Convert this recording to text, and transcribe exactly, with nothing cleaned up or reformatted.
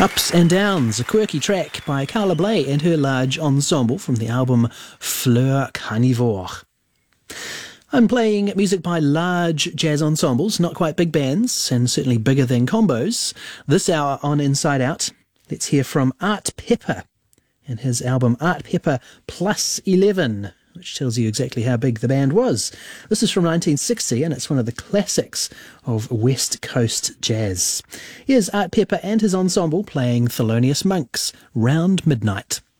Ups and Downs, a quirky track by Carla Bley and her large ensemble from the album Fleur Carnivore. I'm playing music by large jazz ensembles, not quite big bands, and certainly bigger than combos. This hour on Inside Out, let's hear from Art Pepper and his album Art Pepper Plus eleven, which tells you exactly how big the band was. This is from nineteen sixty, and it's one of the classics of West Coast jazz. Here's Art Pepper and his ensemble playing Thelonious Monk's Round Midnight.